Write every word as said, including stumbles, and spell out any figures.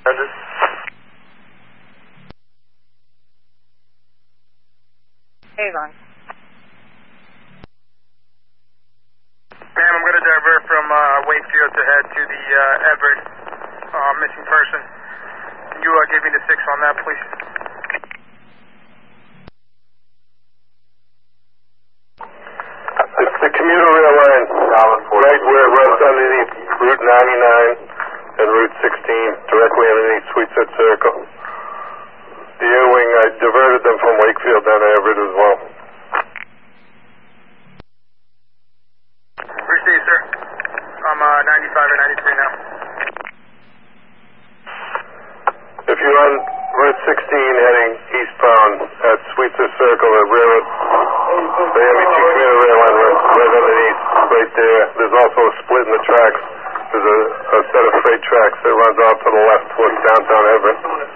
Roger. Avon. Ma'am, I'm going to divert from uh, Wakefield to head to the uh, Everett uh, missing person. Can you uh, give me the six on that, please? It's the commuter rail line, right where it runs underneath Route ninety-nine and Route sixteen, directly underneath Sweetset Circle. The air wing, I diverted them from Wakefield down to Everett as well. Received, sir. I'm uh, ninety-five and ninety-three now. If you're on Route sixteen heading eastbound at Sweetser Circle at Railroad, the M E T commuter rail line runs right underneath, right there. There's also a split in the tracks. There's a, a set of freight tracks that runs off to the left towards downtown Everett.